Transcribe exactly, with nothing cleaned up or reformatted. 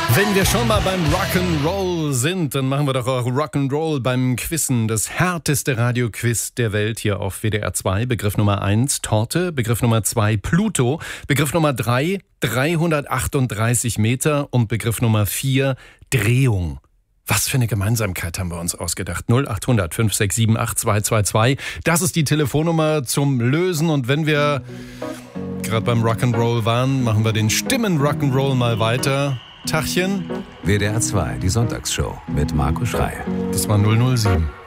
Wenn wir schon mal beim Rock'n'Roll sind, dann machen wir doch auch Rock'n'Roll beim Quizzen. Das härteste Radioquiz der Welt hier auf W D R zwei. Begriff Nummer eins, Torte. Begriff Nummer zwei, Pluto. Begriff Nummer drei, dreihundertachtunddreißig Meter. Und Begriff Nummer vier, Drehung. Was für eine Gemeinsamkeit haben wir uns ausgedacht? null acht hundert fünf sechs sieben acht zwei zwei zwei. Das ist die Telefonnummer zum Lösen. Und wenn wir gerade beim Rock'n'Roll waren, machen wir den Stimmen-Rock'n'Roll mal weiter. Tachchen. W D R zwei, die Sonntagsshow mit Marco Schreil. Das war null null sieben.